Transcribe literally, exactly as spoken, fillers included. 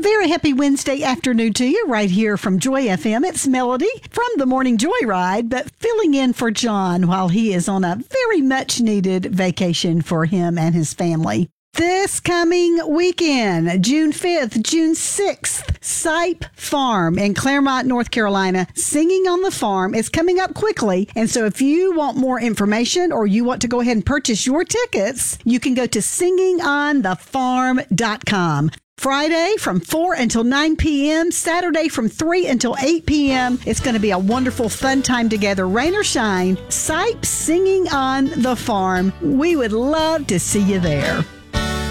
very happy Wednesday afternoon to you right here from Joy F M. It's Melody from the Morning Joyride, but filling in for John while he is on a very much needed vacation for him and his family. This coming weekend, June fifth, June sixth, Sipe Farm in Claremont, North Carolina, Singing on the Farm is coming up quickly. And so if you want more information or you want to go ahead and purchase your tickets, you can go to singing on the farm dot com. Friday from four until nine p.m., Saturday from three until eight p.m. It's going to be a wonderful, fun time together, rain or shine. Sipe Singing on the Farm. We would love to see you there.